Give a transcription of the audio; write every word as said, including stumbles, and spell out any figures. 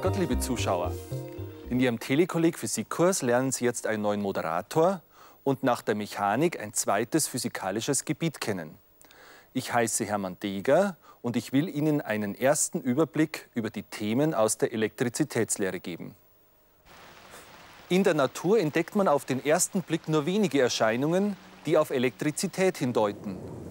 Gott, liebe Zuschauer! In Ihrem Telekolleg-Physikkurs lernen Sie jetzt einen neuen Moderator und nach der Mechanik ein zweites physikalisches Gebiet kennen. Ich heiße Hermann Deger und ich will Ihnen einen ersten Überblick über die Themen aus der Elektrizitätslehre geben. In der Natur entdeckt man auf den ersten Blick nur wenige Erscheinungen, die auf Elektrizität hindeuten.